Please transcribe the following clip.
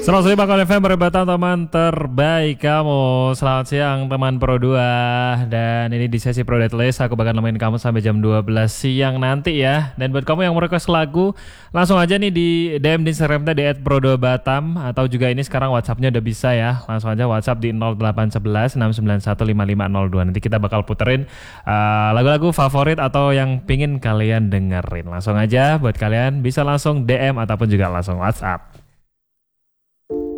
105 FM Peribatan teman terbaik kamu. Selamat siang teman Pro 2. Dan ini di sesi Pro List aku bakal nemenin kamu sampai jam 12 siang nanti ya. Dan buat kamu yang mau request lagu, langsung aja nih di DM di Instagram kita di @pro2batam. Atau juga ini sekarang WhatsAppnya udah bisa ya. Langsung aja WhatsApp di 0811 691 5502. Nanti kita bakal puterin lagu-lagu favorit atau yang pingin kalian dengerin. Langsung aja buat kalian bisa langsung DM ataupun juga langsung WhatsApp.